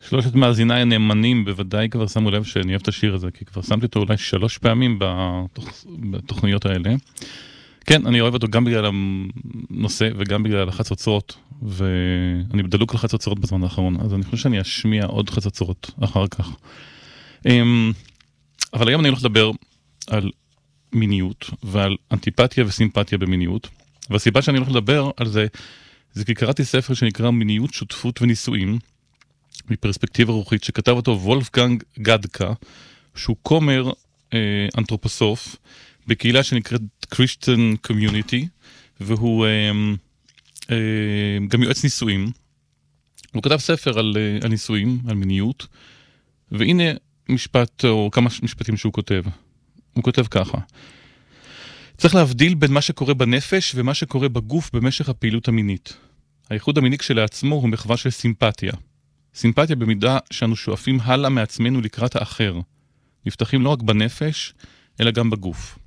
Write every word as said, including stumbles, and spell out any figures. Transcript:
שלושת מאזיניי הנאמנים בוודאי כבר שמו לב שאני אוהב את השיר הזה, כי כבר שמתי אותו אולי שלוש פעמים בתוכ... בתוכניות האלה. כן, אני אוהב אותו גם בגלל הנושא וגם בגלל החצוצרות, ואני בדלוק על חצוצרות בזמן האחרון, אז אני חושב שאני אשמיע עוד חצוצרות אחר כך. אבל היום אני הולך לדבר על מיניות ועל אנטיפתיה וסימפתיה במיניות, והסיבה שאני הולך לדבר על זה, זה כי קראתי ספר שנקרא מיניות, שותפות ונישואים, מפרספקטיבה רוחית, שכתב אותו וולפגנג גדקה, שהוא כומר אה, אנתרופוסוף, בקהילה שנקראת Christian Community, והוא אה, אה, גם יועץ נישואים. הוא כתב ספר על, אה, על נישואים, על מיניות, והנה משפט, או כמה משפטים שהוא כותב. הוא כותב ככה: צריך להבדיל בין מה שקורה בנפש ומה שקורה בגוף במשך הפעילות המינית. הייחוד המיני כשלעצמו הוא מחווה של סימפתיה. סימפתיה במידה שאנו שואפים הלאה מעצמנו לקראת האחר. נפתחים לא רק בנפש, אלא גם בגוף.